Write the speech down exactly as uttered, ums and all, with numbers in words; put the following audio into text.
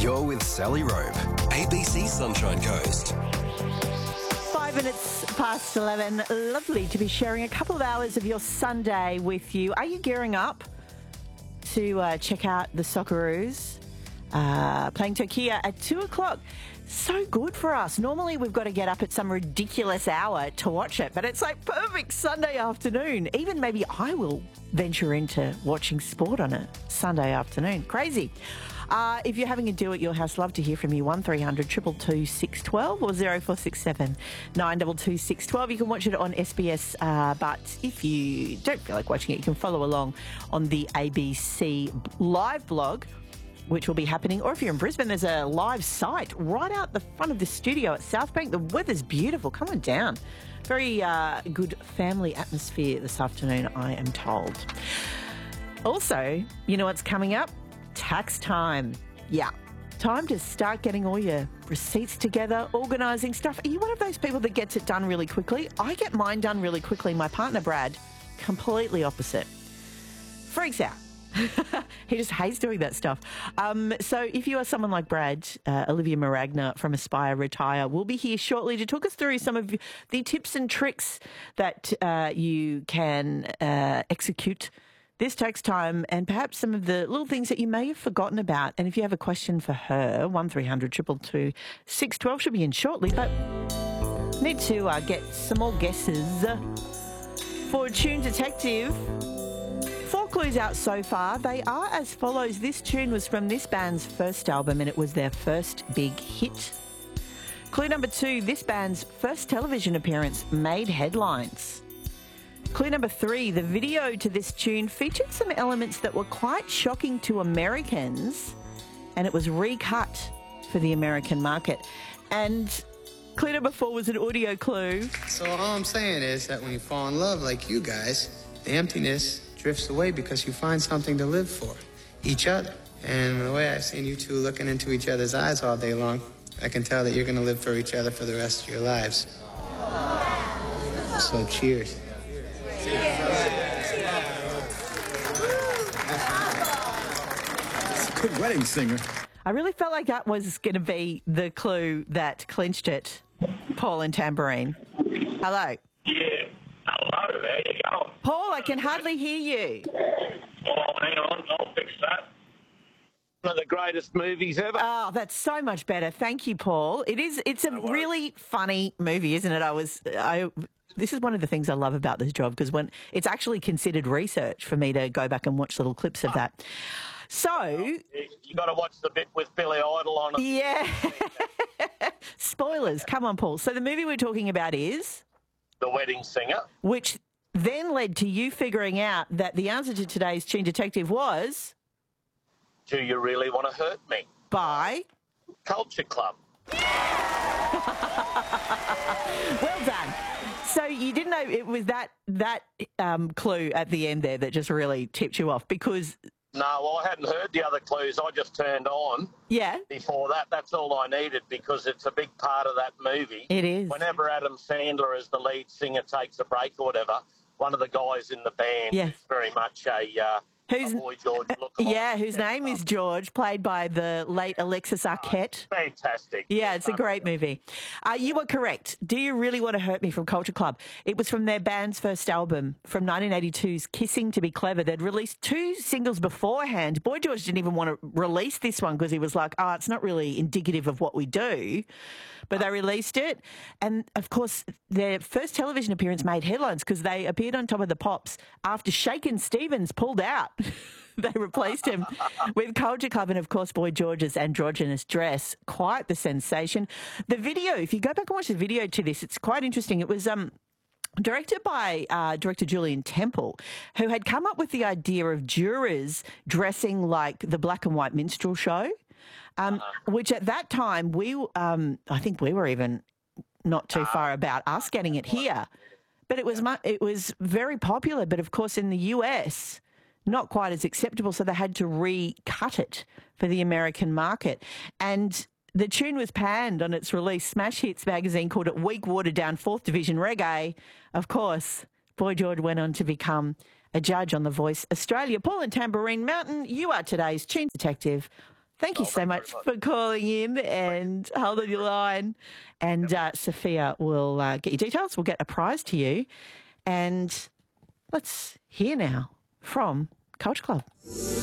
You're with Sally Rope, A B C Sunshine Coast. Five minutes past eleven. Lovely to be sharing a couple of hours of your Sunday with you. Are you gearing up to uh, check out the Socceroos uh, playing Turkey at two o'clock? So good for us. Normally we've got to get up at some ridiculous hour to watch it, but it's like perfect Sunday afternoon. Even maybe I will venture into watching sport on a Sunday afternoon. Crazy. Uh, if you're having a do at your house, love to hear from you. one three hundred two two two six one two or zero four six seven nine two two six one two. You can watch it on S B S, uh, but if you don't feel like watching it, you can follow along on the A B C live blog, which will be happening. Or if you're in Brisbane, there's a live site right out the front of the studio at South Bank. The weather's beautiful. Come on down. Very uh, good family atmosphere this afternoon, I am told. Also, you know what's coming up? Tax time. Yeah. Time to start getting all your receipts together, organising stuff. Are you one of those people that gets it done really quickly? I get mine done really quickly. My partner, Brad, completely opposite. Freaks out. He just hates doing that stuff. Um, so if you are someone like Brad, uh, Olivia Maragna from Aspire Retire will be here shortly to talk us through some of the tips and tricks that uh, you can uh, execute this tax time, and perhaps some of the little things that you may have forgotten about. And if you have a question for her, one three hundred two two two six one two should be in shortly, but need to uh, get some more guesses for Tune Detective. Four clues out so far. They are as follows. This tune was from this band's first album and it was their first big hit. Clue number two, this band's first television appearance made headlines. Clue number three, the video to this tune featured some elements that were quite shocking to Americans and it was recut for the American market. And clue number four was an audio clue. So all I'm saying is that when you fall in love like you guys, the emptiness drifts away because you find something to live for, each other. And the way I've seen you two looking into each other's eyes all day long, I can tell that you're going to live for each other for the rest of your lives. So cheers. It's a good wedding singer. I really felt like that was going to be the clue that clinched it. Paul and Tambourine. Hello. Yeah. Hello, there you go. Paul, I can hardly hear you. Oh, hang on, I'll fix that. One of the greatest movies ever. Oh, that's so much better. Thank you, Paul. It is. It's a No worries. really funny movie, isn't it? I was. I. This is one of the things I love about this job because when it's actually considered research for me to go back and watch little clips of that. So You, you got to watch the bit with Billy Idol on it. yeah. Spoilers. Come on, Paul. So the movie we're talking about is The Wedding Singer. which then led to you figuring out that the answer to today's Tune Detective was Do You Really Want to Hurt Me? by. Culture Club. Well done. So you didn't know it was that that um, clue at the end there that just really tipped you off because, No, well, I hadn't heard the other clues. I just turned on yeah, before that. That's all I needed because it's a big part of that movie. it is. Whenever Adam Sandler, as the lead singer, takes a break or whatever, one of the guys in the band Yes. is very much a, uh, Who's- a Boy George look. Yeah, whose name is George, played by the late Alexis Arquette. Fantastic. Yeah, it's a great movie. Uh, you were correct. Do You Really Want to Hurt Me from Culture Club? It was from their band's first album from nineteen eighty-two's Kissing to Be Clever. They'd released two singles beforehand. Boy George didn't even want to release this one because he was like, oh, it's not really indicative of what we do. But they released it. And, of course, their first television appearance made headlines because they appeared on Top of the Pops after Shakin' Stevens pulled out. They replaced him with Culture Club and, of course, Boy George's androgynous dress. Quite the sensation. The video, if you go back and watch the video to this, it's quite interesting. It was um, directed by uh, director Julian Temple, who had come up with the idea of jurors dressing like the black and white minstrel show, um, uh-huh. which at that time, we, um, I think we were even not too far about us getting it here. But it was mu- it was very popular. But, of course, in the U S, not quite as acceptable, so they had to recut it for the American market. And the tune was panned on its release. Smash Hits magazine called it weak, watered down, fourth division reggae. Of course, Boy George went on to become a judge on The Voice Australia. Paul and Tambourine Mountain, you are today's Tune Detective Thank you Oh, so thanks much very for calling in and holding your line. And uh, Sophia will uh, get your details. We'll get a prize to you. And let's hear now from Culture Club.